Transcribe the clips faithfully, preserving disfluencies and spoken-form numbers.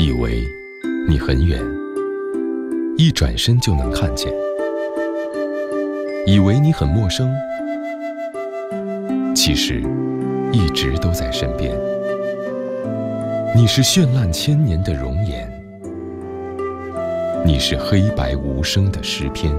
以为你很远，一转身就能看见；以为你很陌生，其实一直都在身边。你是绚烂千年的容颜，你是黑白无声的诗篇，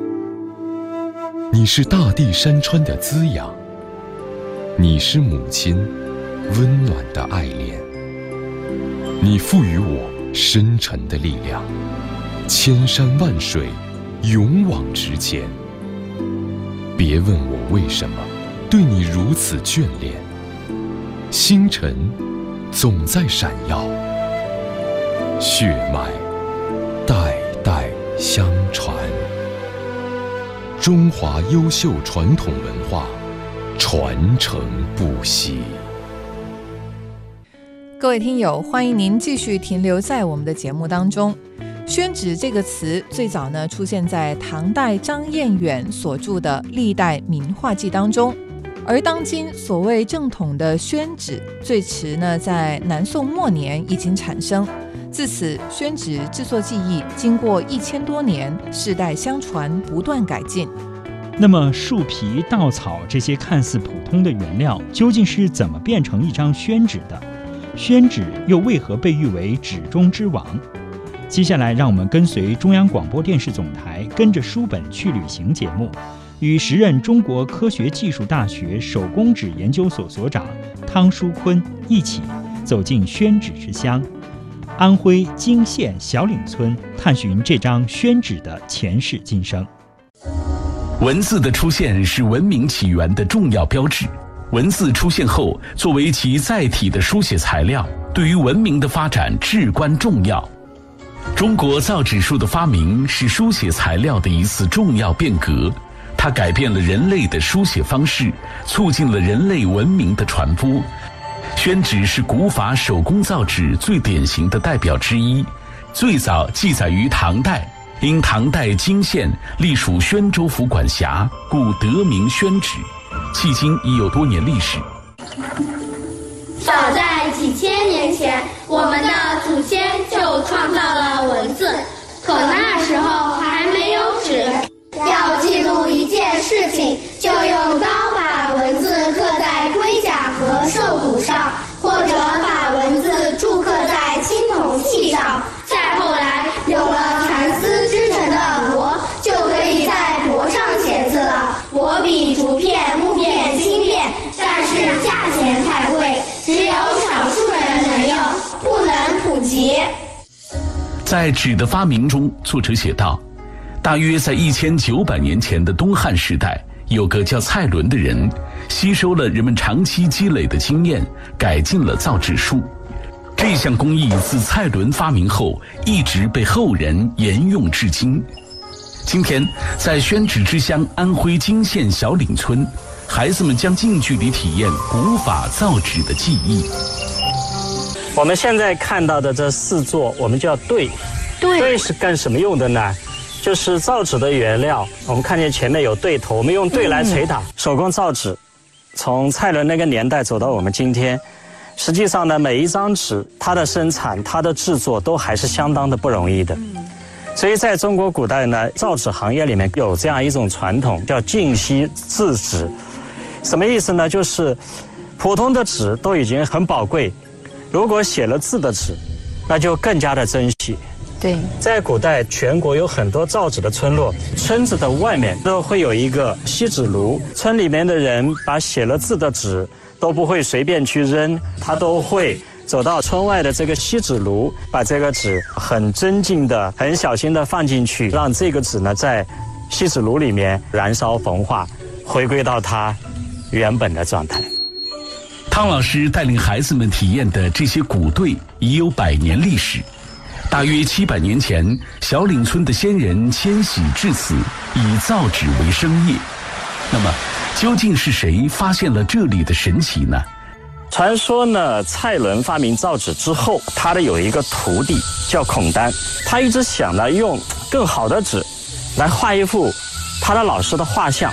你是大地山川的滋养，你是母亲温暖的爱恋。你赋予我深沉的力量，千山万水勇往直前。别问我为什么对你如此眷恋，星辰总在闪耀，血脉代代相传。中华优秀传统文化传承不息。 各位听友，欢迎您继续停留在我们的节目当中。宣旨这个词最早呢出现在唐代张彦远所著的《历代名画记》当中，而当今所谓正统的宣旨，最迟呢在南宋末年已经产生。自此，宣旨制作技艺经过一千多年，世代相传，不断改进。 那么树皮、稻草这些看似普通的原料，究竟是怎么变成一张宣纸的？宣纸又为何被誉为纸中之王？接下来让我们跟随中央广播电视总台跟着书本去旅行节目，与时任中国科学技术大学手工纸研究所所长汤书坤一起走进宣纸之乡，安徽泾县小岭村，探寻这张宣纸的前世今生。 文字的出现是文明起源的重要标志。文字出现后，作为其载体的书写材料，对于文明的发展至关重要。中国造纸术的发明是书写材料的一次重要变革，它改变了人类的书写方式，促进了人类文明的传播。宣纸是古法手工造纸最典型的代表之一，最早记载于唐代，因唐代泾县隶属宣州府管辖，故得名宣纸。迄今已有多年历史。 早在几千年前，我们的祖先就创造了文字，可那时候还没有纸。要记录一件事情，就用刀把文字刻在龟甲和兽骨上，或者把文字铸刻在青铜器上。再后来有了蚕丝织成的帛，就可以在帛上写字了。帛比竹片、木片轻便，但是价钱太贵，只有少数人能用，不能普及。 在纸的发明中，作者写道，大约在一千九百年前的东汉时代，有个叫蔡伦的人，吸收了人们长期积累的经验，改进了造纸术。这项工艺自蔡伦发明后，一直被后人沿用至今。今天，在宣纸之乡安徽泾县小岭村，孩子们将近距离体验古法造纸的技艺。 我们现在看到的这四座，我们叫对。 对， 对是干什么用的呢？就是造纸的原料。我们看见前面有对头，我们用对来捶打。嗯、手工造纸，从蔡伦那个年代走到我们今天，实际上呢，每一张纸它的生产、它的制作都还是相当的不容易的。嗯、所以在中国古代呢，造纸行业里面有这样一种传统，叫尽惜字纸。什么意思呢？就是普通的纸都已经很宝贵，如果写了字的纸，那就更加的珍惜。 对， 在古代，全国有很多造纸的村落，村子的外面都会有一个锡纸炉，村里面的人把写了字的纸都不会随便去扔，他都会走到村外的这个锡纸炉，把这个纸很尊敬的、很小心的放进去，让这个纸呢在锡纸炉里面燃烧焚化，回归到它原本的状态。 汤老师带领孩子们体验的这些古对已有百年历史。大约七百年前，小岭村的先人迁徙至此，以造纸为生业。那么，究竟是谁发现了这里的神奇呢？ 传说呢，蔡伦发明造纸之后，他的有一个徒弟叫孔丹，他一直想呢用更好的纸来画一幅他的老师的画像。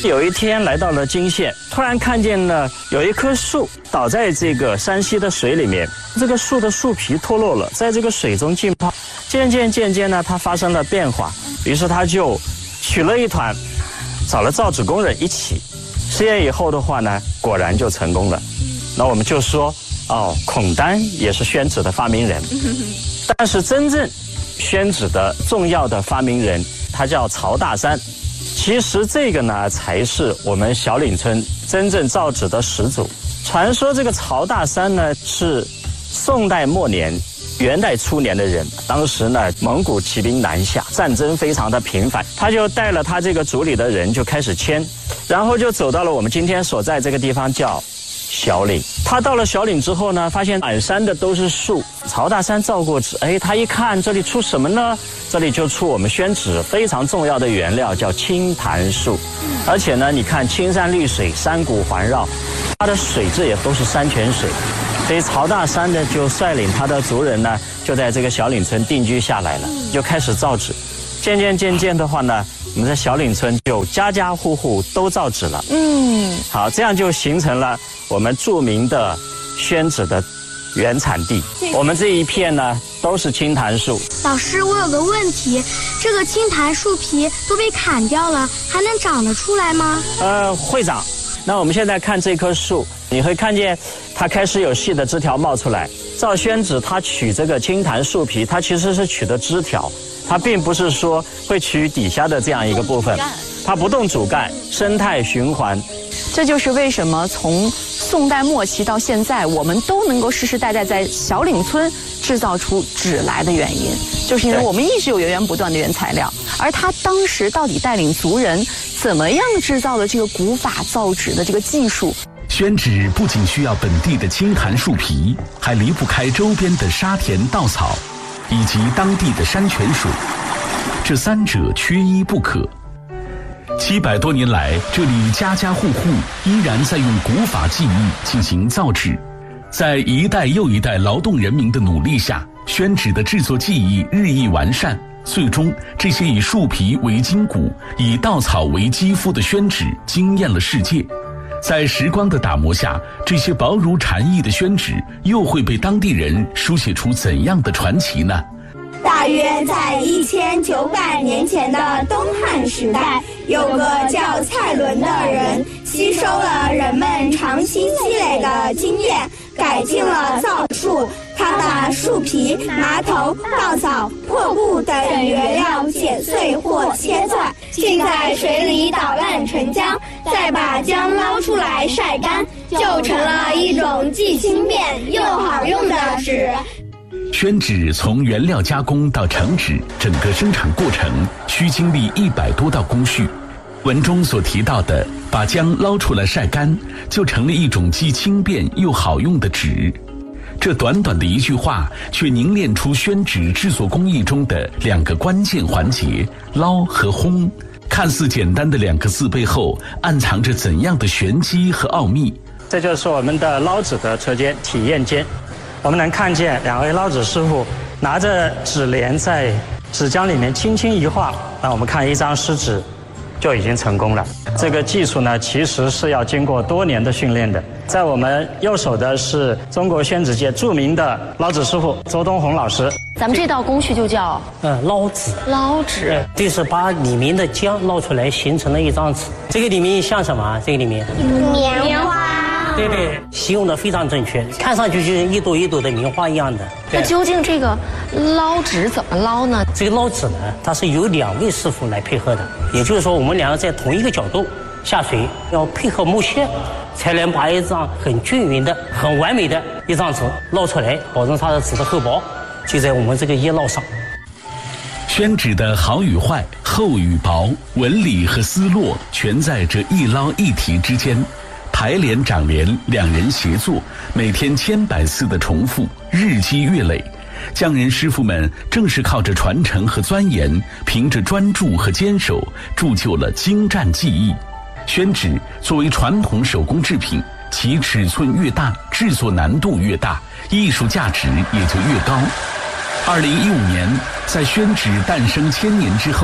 有一天来到了金县，突然看见了有一棵树倒在这个山溪的水里面，这个树的树皮脱落了，在这个水中浸泡，渐渐渐渐呢，它发生了变化。于是他就取了一团，找了造纸工人一起实验以后的话呢，果然就成功了。那我们就说，哦，孔丹也是宣纸的发明人，但是真正宣纸的重要的发明人，他叫曹大山。其实这个呢，才是我们小岭村真正造纸的始祖。传说这个曹大山呢，是宋代末年、元代初年的人。当时呢，蒙古骑兵南下，战争非常的频繁，他就带了他这个族里的人就开始迁，然后就走到了我们今天所在这个地方叫小岭。他到了小岭之后呢，发现满山的都是树。曹大山造过纸，哎，他一看这里出什么呢？这里就出我们宣纸非常重要的原料，叫青檀树。而且呢，你看青山绿水，山谷环绕，它的水质也都是山泉水。所以曹大山呢，就率领他的族人呢，就在这个小岭村定居下来了，就开始造纸。渐渐渐渐的话呢，我们在小岭村就家家户户都造纸了。嗯，好，这样就形成了我们著名的宣纸的原产地。我们这一片呢都是青檀树。 老师，我有个问题，这个青檀树皮都被砍掉了，还能长得出来吗？ 呃，会长。那我们现在看这棵树，你会看见它开始有细的枝条冒出来。造宣纸它取这个青檀树皮，它其实是取的枝条，它并不是说会取底下的这样一个部分，它不动主干，生态循环。 这就是为什么从宋代末期到现在，我们都能够世世代代在小岭村制造出纸来的原因，就是因为我们一直有源源不断的原材料。而他当时到底带领族人怎么样制造的这个古法造纸的这个技术？ 宣纸不仅需要本地的青檀树皮，还离不开周边的沙田稻草，以及当地的山泉水，这三者缺一不可。七百多年来，这里家家户户依然在用古法技艺进行造纸。在一代又一代劳动人民的努力下，宣纸的制作技艺日益完善，最终这些以树皮为筋骨、以稻草为肌肤的宣纸惊艳了世界。在时光的打磨下，这些薄如蝉翼的宣纸又会被当地人书写出怎样的传奇呢？ 大约在一千九百年前的东汉时代，有个叫蔡伦的人，吸收了人们长期积累的经验，改进了造树。他把树皮、麻头、稻草、破布等原料剪碎或切断，浸在水里捣烂成浆，再把浆捞出来晒干，就成了一种既轻便又好用的纸。 宣纸从原料加工到成纸，整个生产过程需经历一百多道工序。文中所提到的把浆捞出来晒干，就成了一种既轻便又好用的纸。这短短的一句话，却凝练出宣纸制作工艺中的两个关键环节：捞和烘。看似简单的两个字背后，暗藏着怎样的玄机和奥秘？ 这就是我们的捞纸的车间、体验间。我们能看见两位捞纸师傅拿着纸帘在纸浆里面轻轻一画，那我们看一张湿纸就已经成功了。这个技术呢，其实是要经过多年的训练的。在我们右手的是中国宣纸界著名的捞纸师傅周东红老师。 咱们这道工序就叫呃捞纸。 捞纸， 这是把里面的浆捞出来，形成了一张纸。这个里面像什么？这个里面棉花。 对对，形容的非常正确，看上去就是一朵一朵的棉花一样的。 那究竟这个捞纸怎么捞呢？ 这个捞纸呢，它是由两位师傅来配合的，也就是说，我们两个在同一个角度下水，要配合木屑，才能把一张很均匀的、很完美的一张纸捞出来，保证它的纸的厚薄就在我们这个叶烙上。 宣纸的好与坏、厚与薄、纹理和丝络，全在这一捞一提之间。排联长联，两人协作，每天千百次的重复，日积月累。匠人师傅们正是靠着传承和钻研，凭着专注和坚守，铸就了精湛技艺。宣纸作为传统手工制品，其尺寸越大，制作难度越大，艺术价值也就越高。二零一五年，在宣纸诞生千年之后，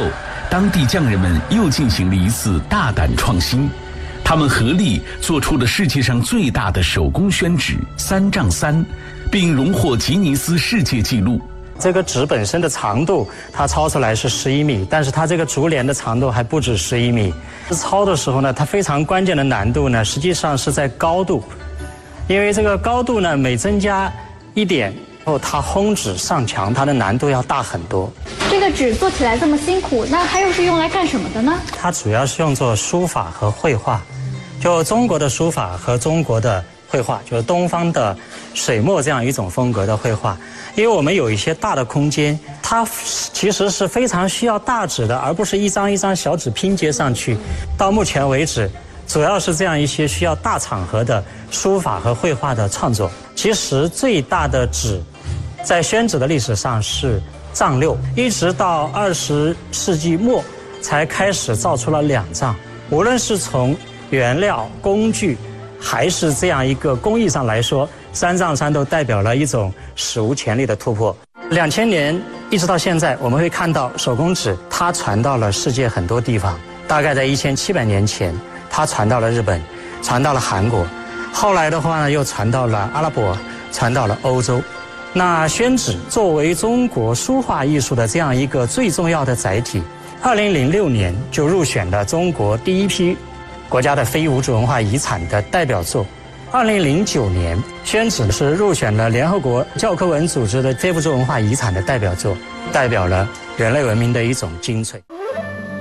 当地匠人们又进行了一次大胆创新，他们合力做出了世界上最大的手工宣纸三丈三，并荣获吉尼斯世界纪录。 这个纸本身的长度，它抄出来是十一米，但是它这个竹帘的长度还不止十一米。抄的时候呢，它非常关键的难度呢，实际上是在高度，因为这个高度呢，每增加一点后，它烘纸上墙，它的难度要大很多。 这个纸做起来这么辛苦，那它又是用来干什么的呢？ 它主要是用作书法和绘画，就中国的书法和中国的绘画，就是东方的水墨这样一种风格的绘画。因为我们有一些大的空间，它其实是非常需要大纸的，而不是一张一张小纸拼接上去。到目前为止，主要是这样一些需要大场合的书法和绘画的创作。其实最大的纸，在宣纸的历史上是丈六，一直到二十世纪末才开始造出了两丈。无论是从原料、工具，还是这样一个工艺上来说，三丈三都代表了一种史无前例的突破。两千年一直到现在，我们会看到手工纸它传到了世界很多地方。大概在一千七百年前，它传到了日本，传到了韩国，后来的话呢，又传到了阿拉伯，传到了欧洲。那宣纸作为中国书画艺术的这样一个最重要的载体，二零零六年就入选了中国第一批国家的非物质文化遗产的代表作。二零零九年，宣纸是入选了联合国教科文组织的非物质文化遗产的代表作，代表了人类文明的一种精粹。